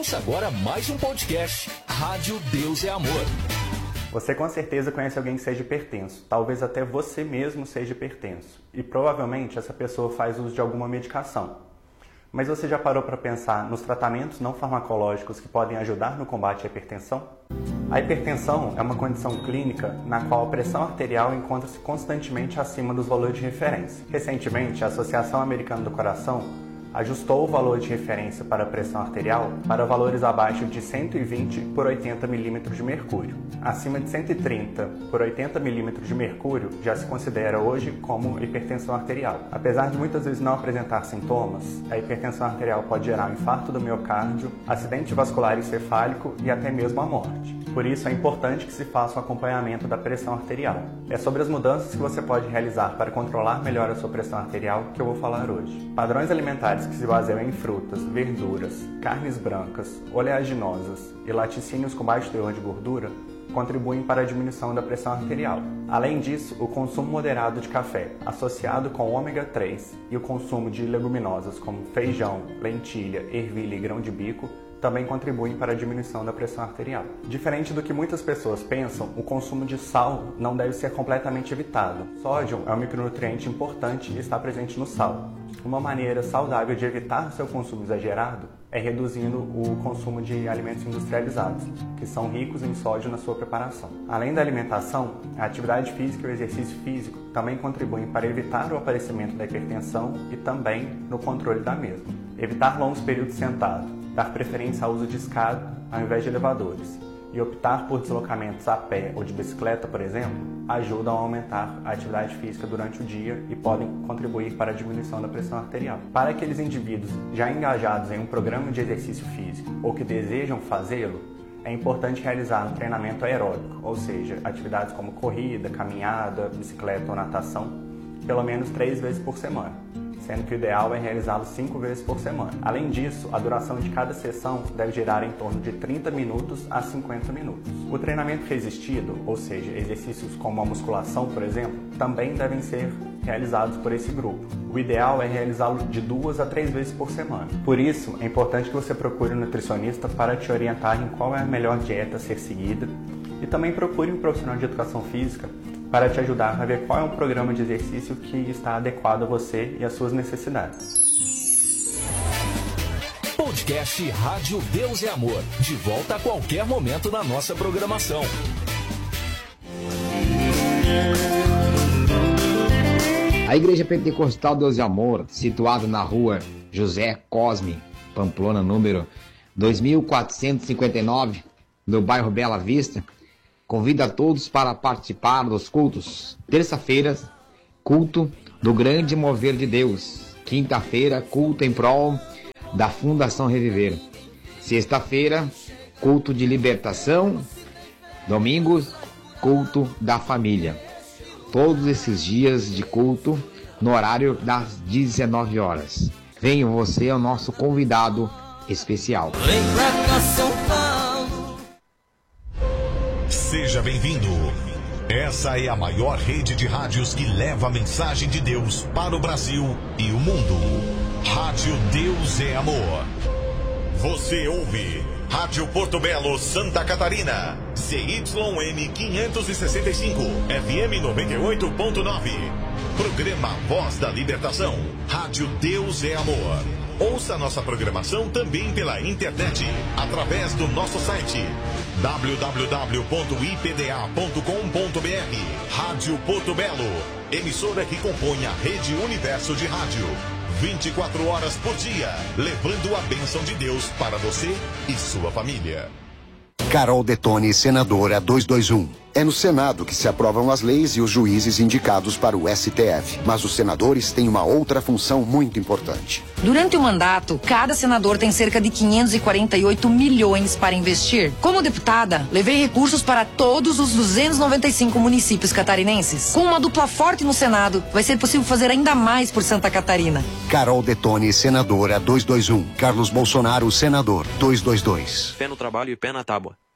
Ouça agora mais um podcast, Rádio Deus é Amor. Você com certeza conhece alguém que seja hipertenso, talvez até você mesmo seja hipertenso, e provavelmente essa pessoa faz uso de alguma medicação. Mas você já parou para pensar nos tratamentos não farmacológicos que podem ajudar no combate à hipertensão? A hipertensão é uma condição clínica na qual a pressão arterial encontra-se constantemente acima dos valores de referência. Recentemente, a Associação Americana do Coração ajustou o valor de referência para a pressão arterial para valores abaixo de 120 por 80 milímetros de mercúrio. Acima de 130 por 80 milímetros de mercúrio já se considera hoje como hipertensão arterial. Apesar de muitas vezes não apresentar sintomas, a hipertensão arterial pode gerar um infarto do miocárdio, acidente vascular encefálico e até mesmo a morte. Por isso é importante que se faça o acompanhamento da pressão arterial. É sobre as mudanças que você pode realizar para controlar melhor a sua pressão arterial que eu vou falar hoje. Padrões alimentares que se baseiam em frutas, verduras, carnes brancas, oleaginosas e laticínios com baixo teor de gordura contribuem para a diminuição da pressão arterial. Além disso, o consumo moderado de café, associado com ômega 3 e o consumo de leguminosas como feijão, lentilha, ervilha e grão de bico também contribuem para a diminuição da pressão arterial. Diferente do que muitas pessoas pensam, o consumo de sal não deve ser completamente evitado. Sódio é um micronutriente importante e está presente no sal. Uma maneira saudável de evitar seu consumo exagerado é reduzindo o consumo de alimentos industrializados, que são ricos em sódio na sua preparação. Além da alimentação, a atividade física e o exercício físico também contribuem para evitar o aparecimento da hipertensão e também no controle da mesma. Evitar longos períodos sentado, dar preferência ao uso de escada ao invés de elevadores e optar por deslocamentos a pé ou de bicicleta, por exemplo, ajudam a aumentar a atividade física durante o dia e podem contribuir para a diminuição da pressão arterial. Para aqueles indivíduos já engajados em um programa de exercício físico ou que desejam fazê-lo, é importante realizar um treinamento aeróbico, ou seja, atividades como corrida, caminhada, bicicleta ou natação, pelo menos 3 vezes por semana, sendo que o ideal é realizá-lo 5 vezes por semana. Além disso, a duração de cada sessão deve girar em torno de 30 minutos a 50 minutos. O treinamento resistido, ou seja, exercícios como a musculação, por exemplo, também devem ser realizados por esse grupo. O ideal é realizá-lo de 2 a 3 vezes por semana. Por isso, é importante que você procure um nutricionista para te orientar em qual é a melhor dieta a ser seguida e também procure um profissional de educação física para te ajudar a ver qual é o programa de exercício que está adequado a você e às suas necessidades. Podcast Rádio Deus é Amor, de volta a qualquer momento na nossa programação. A Igreja Pentecostal Deus é Amor, situada na rua José Cosme, Pamplona, número 2459, no bairro Bela Vista, convida a todos para participar dos cultos. Terça-feira, culto do Grande Mover de Deus. Quinta-feira, culto em prol da Fundação Reviver. Sexta-feira, culto de libertação. Domingos, culto da família. Todos esses dias de culto no horário das 19 horas. Venha você, é o nosso convidado especial. Vem pra cá, São Paulo. Seja bem-vindo. Essa é a maior rede de rádios que leva a mensagem de Deus para o Brasil e o mundo. Rádio Deus é Amor. Você ouve Rádio Porto Belo, Santa Catarina. CYM 565, FM 98.9. Programa Voz da Libertação. Rádio Deus é Amor. Ouça nossa programação também pela internet, através do nosso site www.ipda.com.br. Rádio Porto Belo, emissora que compõe a Rede Universo de Rádio. 24 horas por dia, levando a bênção de Deus para você e sua família. Carol Detoni, senadora 221. É no Senado que se aprovam as leis e os juízes indicados para o STF. Mas os senadores têm uma outra função muito importante. Durante o mandato, cada senador tem cerca de 548 milhões para investir. Como deputada, levei recursos para todos os 295 municípios catarinenses. Com uma dupla forte no Senado, vai ser possível fazer ainda mais por Santa Catarina. Carol Detoni, senadora 221. Carlos Bolsonaro, senador 222. Pé no trabalho e pé na tábua.